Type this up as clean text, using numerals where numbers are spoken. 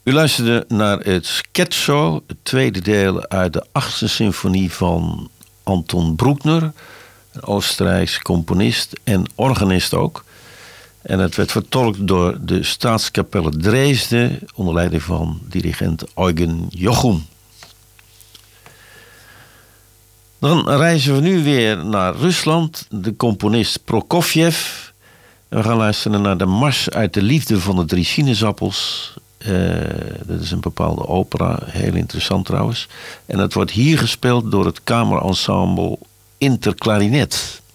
U luisterde naar het Scherzo, het tweede deel uit de 8e symfonie van Anton Bruckner, een Oostenrijks componist en organist ook. En het werd vertolkt door de Staatskapelle Dresden onder leiding van dirigent Eugen Jochum. Dan reizen we nu weer naar Rusland, de componist Prokofjev. We gaan luisteren naar de Mars uit de Liefde van de Drie Sinaasappels. Dat is een bepaalde opera, heel interessant trouwens. En het wordt hier gespeeld door het kamerensemble Interklarinet.